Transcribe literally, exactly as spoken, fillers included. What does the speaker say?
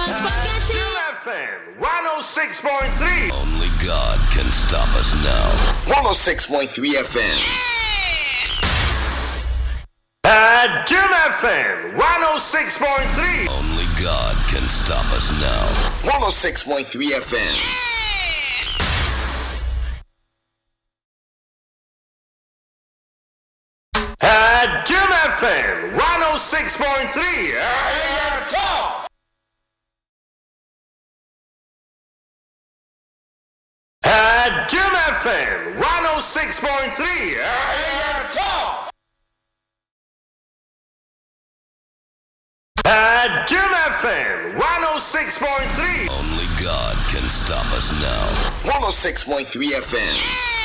F M one oh six point three. Only God can stop us now. one oh six point three F M. At Jim F M one oh six point three. Only God can stop us now. one oh six point three F M. At Jim F M one oh six point three. Tough. At Jim F M one oh six point three. Tough. At Jim F M one oh six point three. Only God can stop us now. one oh six point three F M.